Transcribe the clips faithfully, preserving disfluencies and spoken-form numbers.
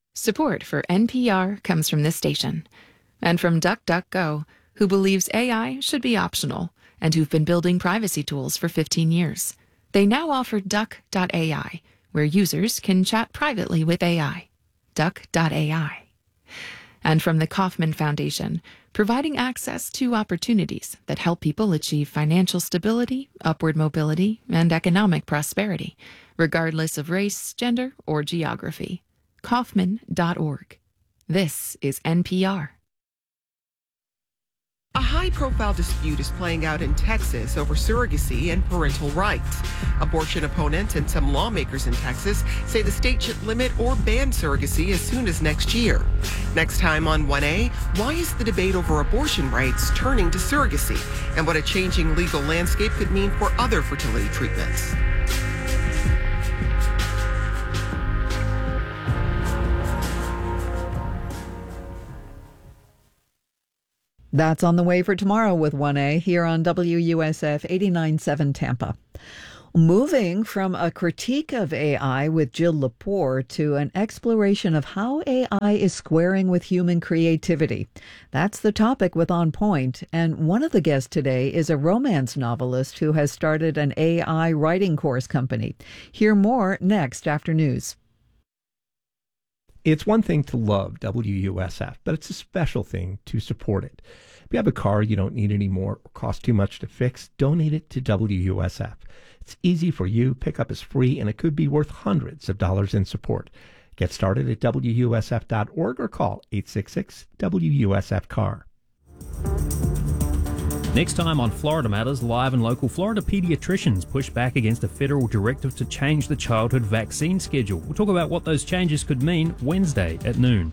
Support for N P R comes from this station and from DuckDuckGo, who believes A I should be optional and who've been building privacy tools for fifteen years. They now offer Duck dot A I, where users can chat privately with A I. Duck dot A I. And from the Kauffman Foundation, providing access to opportunities that help people achieve financial stability, upward mobility, and economic prosperity, regardless of race, gender, or geography. Kauffman dot org. This is N P R. A high-profile dispute is playing out in Texas over surrogacy and parental rights. Abortion opponents and some lawmakers in Texas say the state should limit or ban surrogacy as soon as next year. Next time on one A, why is the debate over abortion rights turning to surrogacy, and what a changing legal landscape could mean for other fertility treatments? That's on the way for tomorrow with one A here on W U S F eighty-nine point seven Tampa. Moving from a critique of A I with Jill Lepore to an exploration of how A I is squaring with human creativity. That's the topic with On Point, and one of the guests today is a romance novelist who has started an A I writing course company. Hear more next after news. It's one thing to love W U S F, but it's a special thing to support it. If you have a car you don't need anymore or costs too much to fix, donate it to W U S F. It's easy for you, pickup is free, and it could be worth hundreds of dollars in support. Get started at W U S F dot org or call eight six six W U S F car. Next time on Florida Matters, live and local, Florida pediatricians push back against a federal directive to change the childhood vaccine schedule. We'll talk about what those changes could mean Wednesday at noon.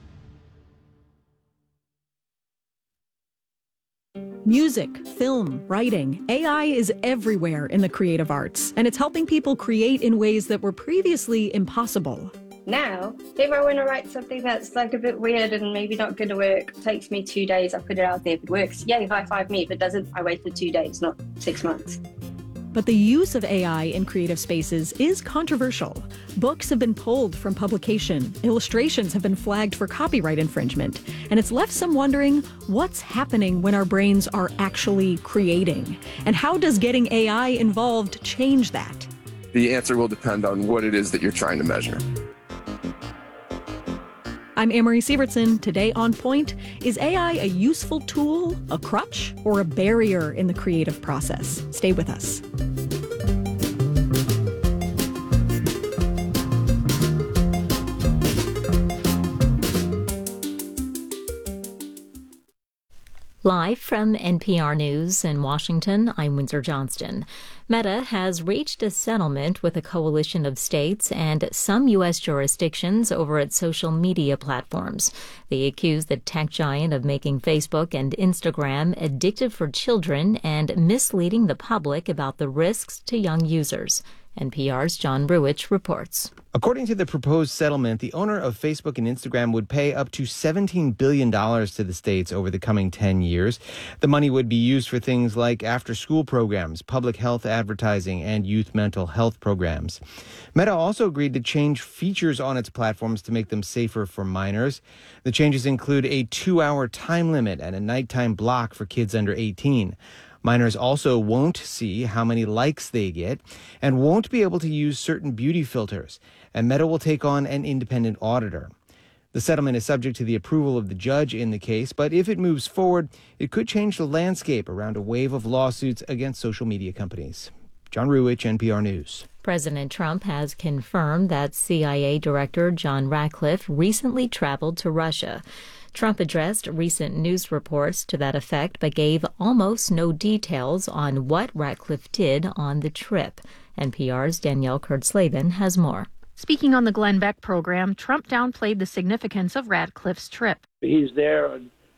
Music, film, writing, A I is everywhere in the creative arts, and it's helping people create in ways that were previously impossible. Now, if I want to write something that's like a bit weird and maybe not going to work, it takes me two days, I put it out there. If it works, yay, high five me. If it doesn't, I waited two days, not six months. But the use of A I in creative spaces is controversial. Books have been pulled from publication, illustrations have been flagged for copyright infringement, and it's left some wondering what's happening when our brains are actually creating. And how does getting A I involved change that? The answer will depend on what it is that you're trying to measure. I'm Amory Sievertson. Today on Point, is A I a useful tool, a crutch, or a barrier in the creative process? Stay with us. Live from N P R News in Washington, I'm Windsor Johnston. Meta has reached a settlement with a coalition of states and some U S jurisdictions over its social media platforms. They accuse the tech giant of making Facebook and Instagram addictive for children and misleading the public about the risks to young users. N P R's John Ruwitch reports. According to the proposed settlement, the owner of Facebook and Instagram would pay up to seventeen billion dollars to the states over the coming ten years. The money would be used for things like after-school programs, public health advertising, and youth mental health programs. Meta also agreed to change features on its platforms to make them safer for minors. The changes include a two-hour time limit and a nighttime block for kids under eighteen. Minors also won't see how many likes they get and won't be able to use certain beauty filters, and Meta will take on an independent auditor. The settlement is subject to the approval of the judge in the case, but if it moves forward, it could change the landscape around a wave of lawsuits against social media companies. John Ruwitch, N P R News. President Trump has confirmed that C I A Director John Ratcliffe recently traveled to Russia. Trump addressed recent news reports to that effect, but gave almost no details on what Ratcliffe did on the trip. N P R's Danielle Kurtzleben has more. Speaking on the Glenn Beck program, Trump downplayed the significance of Ratcliffe's trip. He's there,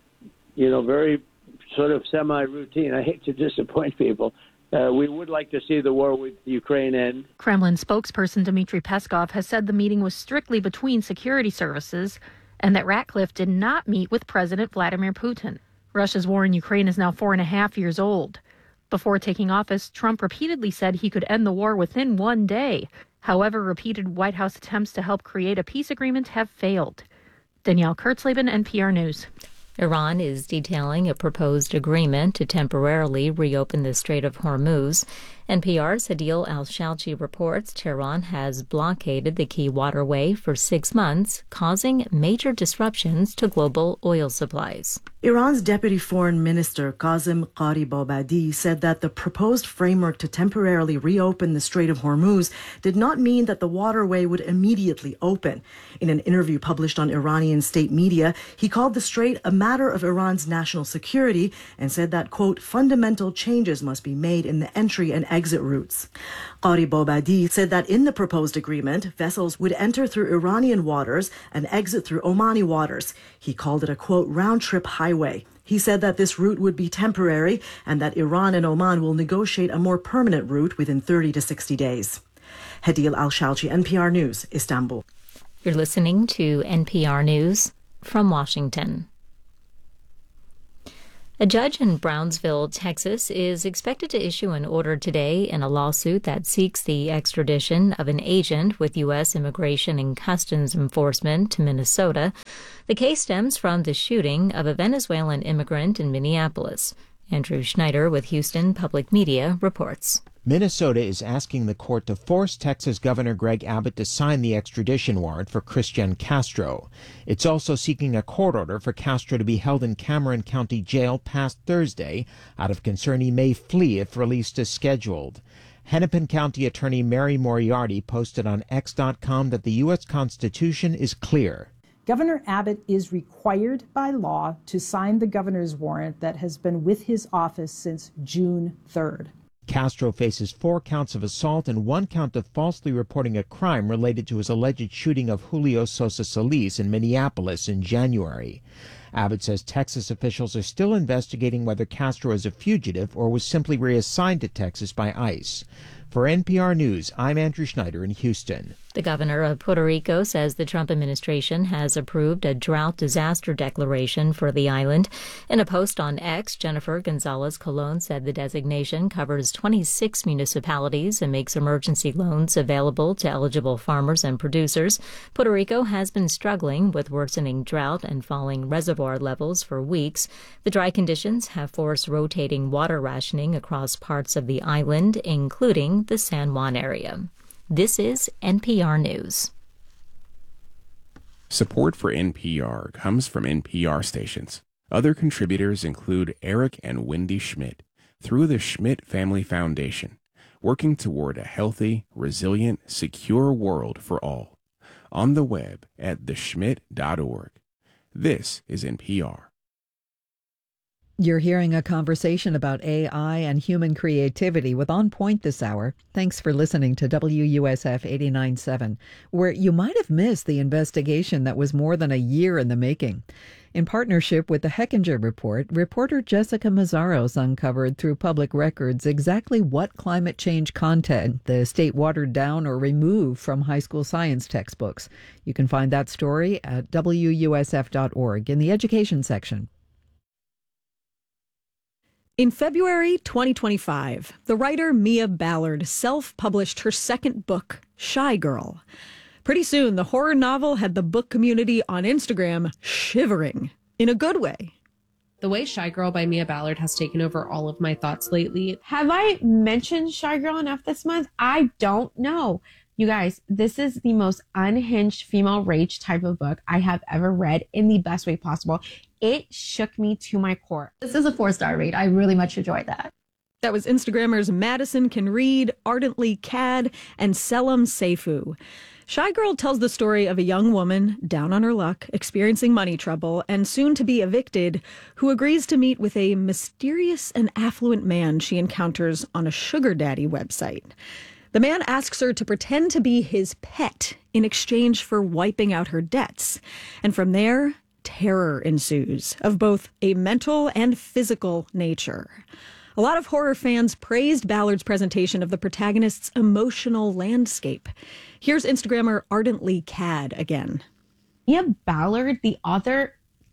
you know, very sort of semi-routine. I hate to disappoint people. Uh, we would like to see the war with Ukraine end. Kremlin spokesperson Dmitry Peskov has said the meeting was strictly between security services and that Ratcliffe did not meet with President Vladimir Putin. Russia's war in Ukraine is now four and a half years old. Before taking office, Trump repeatedly said he could end the war within one day. However, repeated White House attempts to help create a peace agreement have failed. Danielle Kurtzleben, N P R News. Iran is detailing a proposed agreement to temporarily reopen the Strait of Hormuz. N P R's Hadil Al-Shalchi reports Tehran has blockaded the key waterway for six months, causing major disruptions to global oil supplies. Iran's Deputy Foreign Minister Qasem Gharibabadi said that the proposed framework to temporarily reopen the Strait of Hormuz did not mean that the waterway would immediately open. In an interview published on Iranian state media, he called the strait a matter of Iran's national security and said that, quote, fundamental changes must be made in the entry and exit routes. Gharibabadi said that in the proposed agreement, vessels would enter through Iranian waters and exit through Omani waters. He called it a, quote, round-trip highway. He said that this route would be temporary and that Iran and Oman will negotiate a more permanent route within thirty to sixty days. Hadil Al-Shalchi, N P R News, Istanbul. You're listening to N P R News from Washington. A judge in Brownsville, Texas, is expected to issue an order today in a lawsuit that seeks the extradition of an agent with U S Immigration and Customs Enforcement to Minnesota. The case stems from the shooting of a Venezuelan immigrant in Minneapolis. Andrew Schneider with Houston Public Media reports. Minnesota is asking the court to force Texas Governor Greg Abbott to sign the extradition warrant for Christian Castro. It's also seeking a court order for Castro to be held in Cameron County Jail past Thursday out of concern he may flee if released as scheduled. Hennepin County Attorney Mary Moriarty posted on X dot com that the U S Constitution is clear. Governor Abbott is required by law to sign the governor's warrant that has been with his office since June third. Castro faces four counts of assault and one count of falsely reporting a crime related to his alleged shooting of Julio Sosa Solis in Minneapolis in January. Abbott says Texas officials are still investigating whether Castro is a fugitive or was simply reassigned to Texas by ICE. For N P R News, I'm Andrew Schneider in Houston. The governor of Puerto Rico says the Trump administration has approved a drought disaster declaration for the island. In a post on X, Jennifer Gonzalez Colon said the designation covers twenty-six municipalities and makes emergency loans available to eligible farmers and producers. Puerto Rico has been struggling with worsening drought and falling reservoir levels for weeks. The dry conditions have forced rotating water rationing across parts of the island, including the San Juan area. This is N P R News. Support for N P R comes from N P R stations. Other contributors include Eric and Wendy Schmidt through the Schmidt Family Foundation, working toward a healthy, resilient, secure world for all. On the web at the schmidt dot org. This is N P R. You're hearing a conversation about A I and human creativity with On Point this hour. Thanks for listening to W U S F eighty-nine point seven, where you might have missed the investigation that was more than a year in the making. In partnership with the Hechinger Report, reporter Jessica Mazzaros uncovered through public records exactly what climate change content the state watered down or removed from high school science textbooks. You can find that story at W U S F dot org in the education section. In February twenty twenty-five, the writer Mia Ballard self-published her second book, Shy Girl. Pretty soon, the horror novel had the book community on Instagram shivering, in a good way. The way Shy Girl by Mia Ballard has taken over all of my thoughts lately. Have I mentioned Shy Girl enough this month? I don't know. You guys, this is the most unhinged female rage type of book I have ever read in the best way possible. It shook me to my core. This is a four-star read. I really much enjoyed that. That was Instagrammers Madison Can Read, Ardently Cad, and Selim Seifu. Shy Girl tells the story of a young woman down on her luck, experiencing money trouble, and soon to be evicted, who agrees to meet with a mysterious and affluent man she encounters on a sugar daddy website. The man asks her to pretend to be his pet in exchange for wiping out her debts. And from there, terror ensues of both a mental and physical nature. A lot of horror fans praised Ballard's presentation of the protagonist's emotional landscape. Here's Instagrammer Ardently Cad again. Mia Ballard, the author,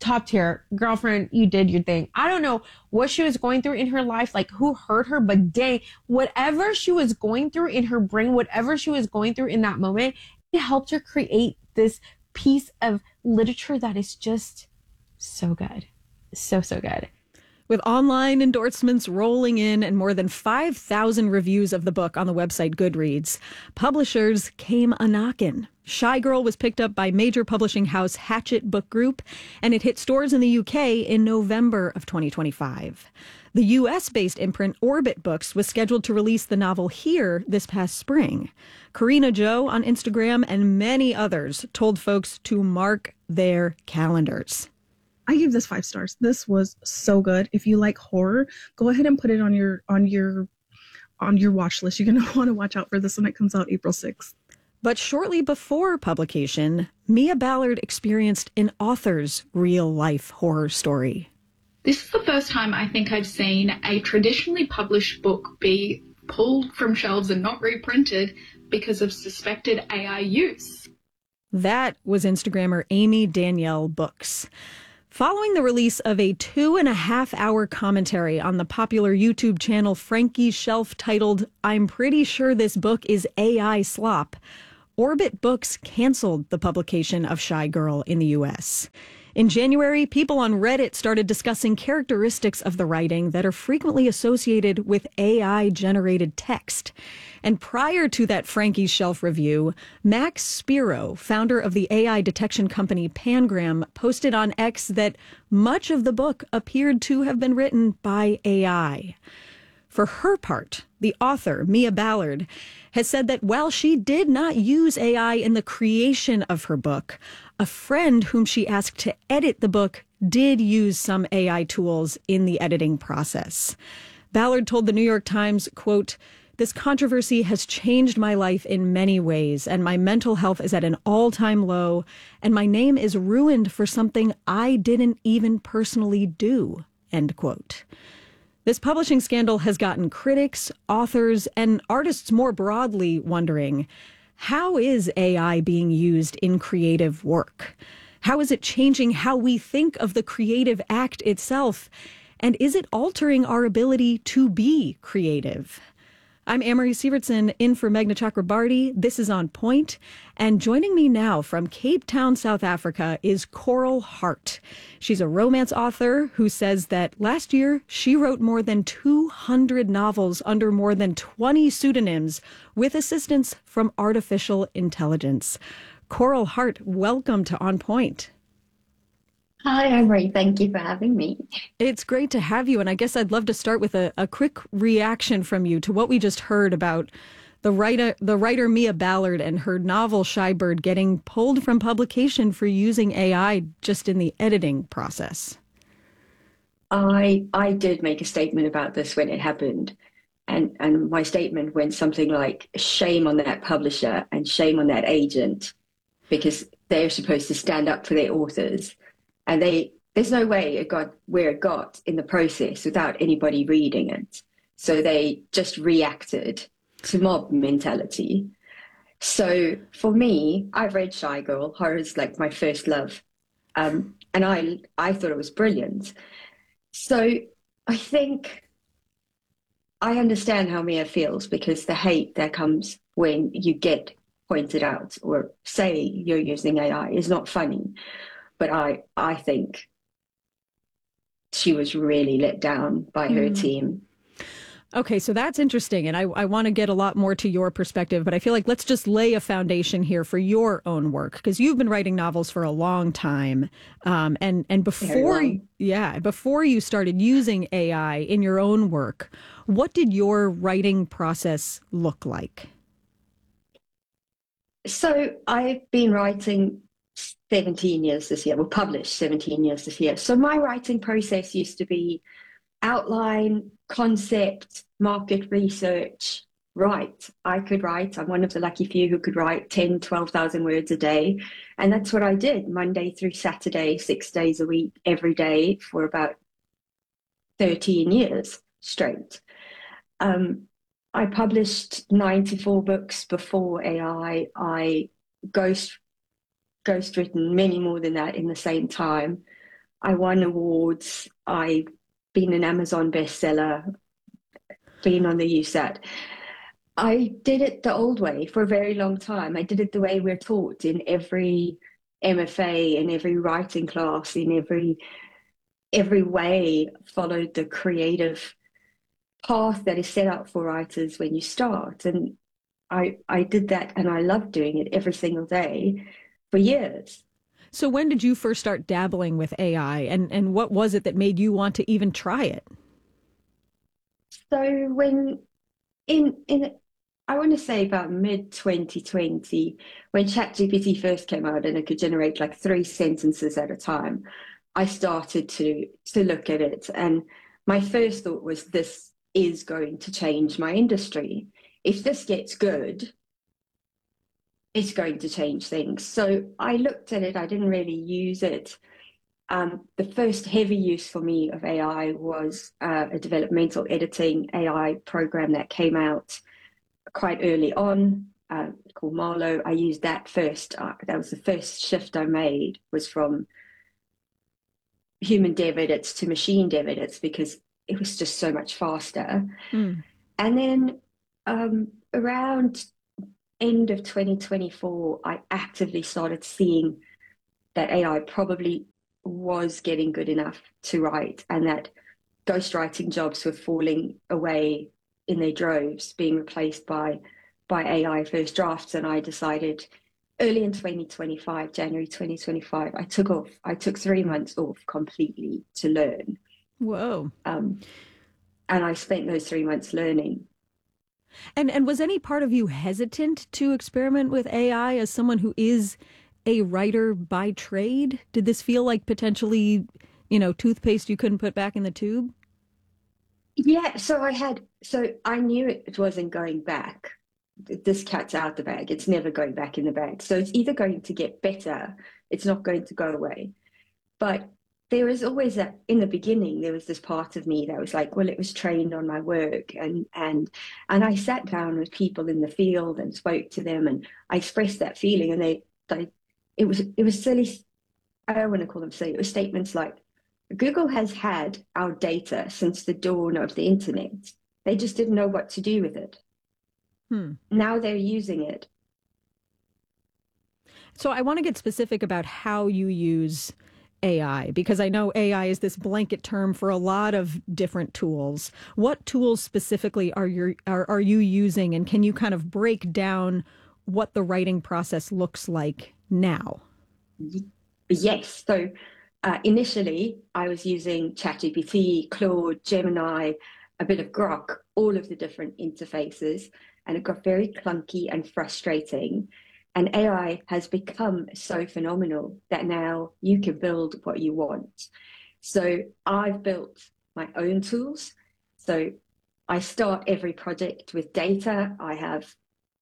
top tier. Girlfriend, you did your thing. I don't know what she was going through in her life, like who hurt her, but dang, whatever she was going through in her brain, whatever she was going through in that moment, it helped her create this piece of literature that is just so good. So, so good. With online endorsements rolling in and more than five thousand reviews of the book on the website Goodreads, publishers came a-knockin'. Shy Girl was picked up by major publishing house Hachette Book Group, and it hit stores in the U K in November of twenty twenty-five. The U S-based imprint Orbit Books was scheduled to release the novel here this past spring. Karina Joe on Instagram and many others told folks to mark their calendars. I give this five stars. This was so good. If you like horror, go ahead and put it on your on your on your watch list. You're going to want to watch out for this when it comes out April sixth. But shortly before publication, Mia Ballard experienced an author's real-life horror story. This is the first time I think I've seen a traditionally published book be pulled from shelves and not reprinted because of suspected A I use. That was Instagrammer Amy Danielle Books. Following the release of a two and a half hour commentary on the popular YouTube channel Frankie's Shelf titled, "I'm Pretty Sure This Book is A I Slop," Orbit Books canceled the publication of Shy Girl in the U S. In January, people on Reddit started discussing characteristics of the writing that are frequently associated with A I-generated text. And prior to that Frankie's Shelf review, Max Spiro, founder of the A I detection company Pangram, posted on X that much of the book appeared to have been written by A I. For her part, the author, Mia Ballard, has said that while she did not use A I in the creation of her book, a friend whom she asked to edit the book did use some A I tools in the editing process. Ballard told the New York Times, quote, "This controversy has changed my life in many ways, and my mental health is at an all-time low, and my name is ruined for something I didn't even personally do," end quote. This publishing scandal has gotten critics, authors, and artists more broadly wondering, how is A I being used in creative work? How is it changing how we think of the creative act itself? And is it altering our ability to be creative? I'm Amory Sievertson, in for Meghna Chakrabarty. This is On Point. And joining me now from Cape Town, South Africa, is Coral Hart. She's a romance author who says that last year she wrote more than two hundred novels under more than twenty pseudonyms with assistance from artificial intelligence. Coral Hart, welcome to On Point. Hi, Amory. Thank you for having me. It's great to have you. And I guess I'd love to start with a, a quick reaction from you to what we just heard about the writer, the writer Mia Ballard and her novel Shy Bird getting pulled from publication for using A I just in the editing process. I I did make a statement about this when it happened. And, and my statement went something like, shame on that publisher and shame on that agent, because they're supposed to stand up for their authors. And they, there's no way it got where it got in the process without anybody reading it. So they just reacted to mob mentality. So for me, I've read Shy Girl. Horror is like my first love. Um, and I, I thought it was brilliant. So I think I understand how Mia feels, because the hate that comes when you get pointed out or say you're using A I is not funny. But I, I think she was really let down by her mm. team. Okay, so that's interesting. And I, I want to get a lot more to your perspective, but I feel like let's just lay a foundation here for your own work, because you've been writing novels for a long time. Um, and, and before, yeah, before you started using A I in your own work, what did your writing process look like? So I've been writing seventeen years this year, well, published seventeen years this year. So my writing process used to be outline, concept, market research, write. I could write. I'm one of the lucky few who could write ten, twelve thousand words a day. And that's what I did Monday through Saturday, six days a week, every day for about thirteen years straight. Um, I published ninety-four books before A I. I ghost Ghost written many more than that in the same time. I won awards. I've been an Amazon bestseller, been on the U S A T. I did it the old way for a very long time. I did it the way we're taught in every M F A, in every writing class, in every every way, followed the creative path that is set out for writers when you start. And I I did that, and I loved doing it every single day for years. So when did you first start dabbling with A I, and, and what was it that made you want to even try it? So when in in I want to say about mid twenty twenty, when ChatGPT first came out and it could generate like three sentences at a time, I started to to look at it, and my first thought was, this is going to change my industry. If this gets good, it's going to change things. So I looked at it. I didn't really use it. Um, the first heavy use for me of A I was uh, a developmental editing A I program that came out quite early on, uh, called Marlowe. I used that first. Uh, that was the first shift I made, was from human dev edits to machine dev edits, because it was just so much faster. Mm. And then um, around end of twenty twenty-four, I actively started seeing that A I probably was getting good enough to write, and that ghostwriting jobs were falling away in their droves, being replaced by by A I first drafts. And I decided early in twenty twenty-five, January twenty twenty-five, I took off. I took three months off completely to learn. Whoa. Um, and I spent those three months learning. And and was any part of you hesitant to experiment with A I as someone who is a writer by trade? Did this feel like potentially, you know, toothpaste you couldn't put back in the tube? Yeah, so I had, so I knew it wasn't going back. This cat's out the bag. It's never going back in the bag. So it's either going to get better, it's not going to go away. But there was always that, in the beginning, there was this part of me that was like, well, it was trained on my work. And and and I sat down with people in the field and spoke to them, and I expressed that feeling, and they, they it was it was silly. I don't want to call them silly. It was statements like, Google has had our data since the dawn of the internet. They just didn't know what to do with it. Hmm. Now they're using it. So I want to get specific about how you use A I, because I know A I is this blanket term for a lot of different tools. What tools specifically are you are, are you using, and can you kind of break down what the writing process looks like now? Yes. So uh, initially, I was using ChatGPT, Claude, Gemini, a bit of Grok, all of the different interfaces, and it got very clunky and frustrating. And A I has become so phenomenal that now you can build what you want. So I've built my own tools. So I start every project with data. I have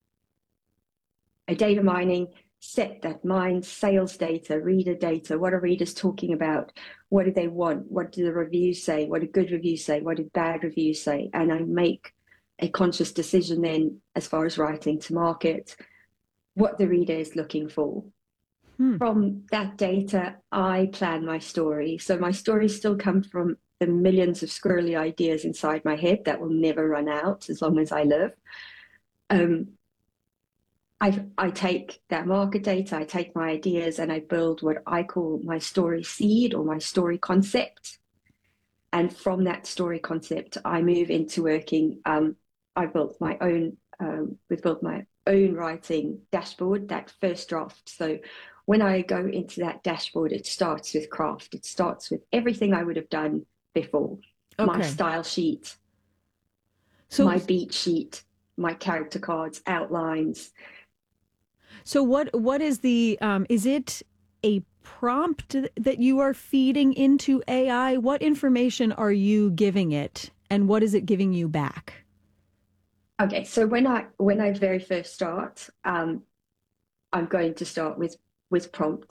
a data mining set that mines sales data, reader data. What are readers talking about? What do they want? What do the reviews say? What do good reviews say? What do bad reviews say? And I make a conscious decision then, as far as writing to market, what the reader is looking for. Hmm. From that data, I plan my story. So my stories still come from the millions of squirrely ideas inside my head that will never run out as long as I live. Um, I, I take that market data, I take my ideas, and I build what I call my story seed or my story concept. And from that story concept, I move into working. Um, I built my own, um, we've built my own writing dashboard, that first draft. So when I go into that dashboard, it starts with craft. It starts with everything I would have done before. Okay. My style sheet, so, my beat sheet, my character cards, outlines. So what what is the, um, is it a prompt that you are feeding into A I? What information are you giving it, and what is it giving you back? Okay, so when I when I very first start, um, I'm going to start with with prompts,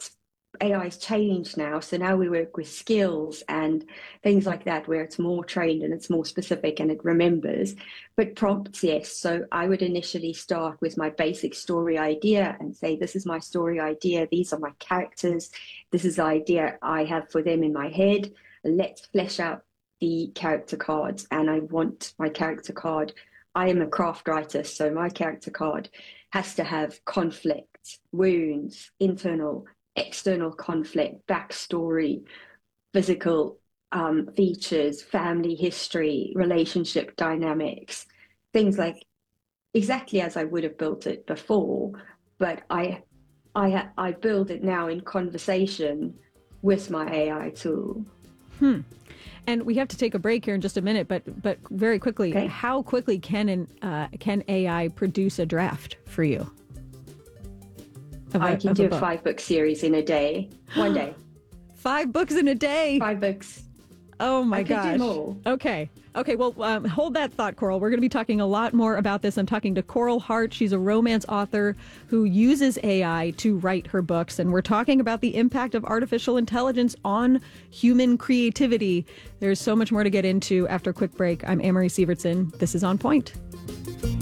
A I's changed now. So now we work with skills and things like that, where it's more trained and it's more specific and it remembers. But prompts, yes. So I would initially start with my basic story idea and say, this is my story idea. These are my characters. This is the idea I have for them in my head. Let's flesh out the character cards. And I want my character card. I am a craft writer, so my character card has to have conflict, wounds, internal, external conflict, backstory, physical um, features, family history, relationship dynamics, things like exactly as I would have built it before, but I, I, I build it now in conversation with my A I tool. Hmm. And we have to take a break here in just a minute, but but very quickly, okay. How quickly can an uh, can A I produce a draft for you? A, I can do a, a five book series in a day, one day. Five books in a day. Five books. Oh my I gosh. could do more. Okay. Okay. Well, um, hold that thought, Coral. We're going to be talking a lot more about this. I'm talking to Coral Hart. She's a romance author who uses A I to write her books. And we're talking about the impact of artificial intelligence on human creativity. There's so much more to get into after a quick break. I'm Amory Sievertson. This is On Point.